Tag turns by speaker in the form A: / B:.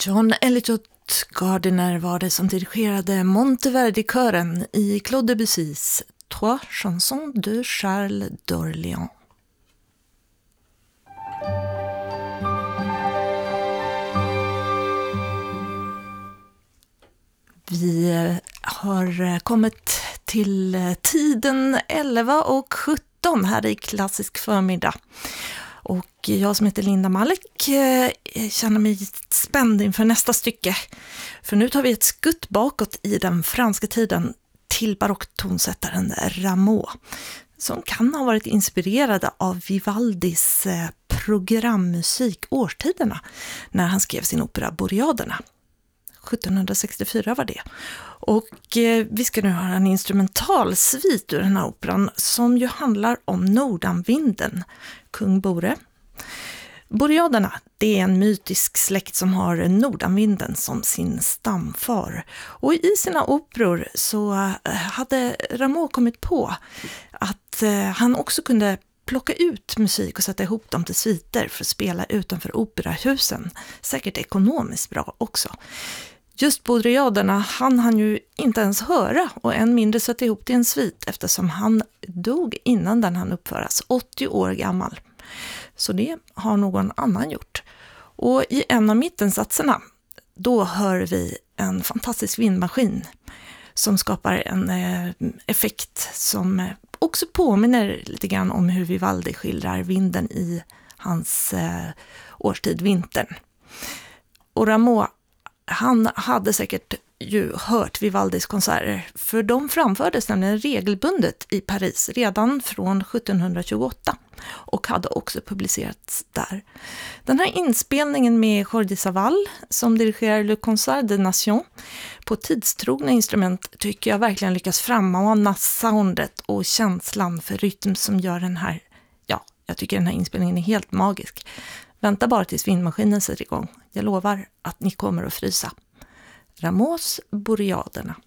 A: John Eliot Gardiner var det som dirigerade Monteverdi-kören i Claude Debussys Trois chansons de Charles d'Orléans. Vi har kommit till tiden 11:17 här i Klassisk förmiddag. Och jag som heter Linda Malek känner mig spänd inför nästa stycke. För nu tar vi ett skutt bakåt i den franska tiden till barocktonsättaren Rameau, som kan ha varit inspirerad av Vivaldis programmusik Årstiderna när han skrev sin opera Boreaderna. 1764 var det. Och vi ska nu höra en instrumentalsvit ur den här operan som ju handlar om nordanvinden, kung Bore. Boreaderna, det är en mytisk släkt som har nordanvinden som sin stamfar. Och i sina operor så hade Rameau kommit på att han också kunde plocka ut musik och sätta ihop dem till sviter för att spela utanför operahusen. Säkert ekonomiskt bra också. Just Boreaderna han ju inte ens höra och än mindre sätta ihop till en svit eftersom han dog innan den han uppföras, 80 år gammal. Så det har någon annan gjort. Och i en av mittensatserna då hör vi en fantastisk vindmaskin som skapar en effekt som också påminner lite grann om hur Vivaldi skildrar vinden i hans årstid, vintern. Och Rameau, han hade säkert ju hört Vivaldis konserter, för de framfördes nämligen regelbundet i Paris redan från 1728 och hade också publicerats där. Den här inspelningen med Jordi Savall som dirigerar Le Concert des Nations på tidstrogna instrument tycker jag verkligen lyckas frammana soundet och känslan för rytm som gör den här, ja, jag tycker den här inspelningen är helt magisk. Vänta bara tills vindmaskinen sätter igång. Jag lovar att ni kommer att frysa. Rameaus Boreaderna.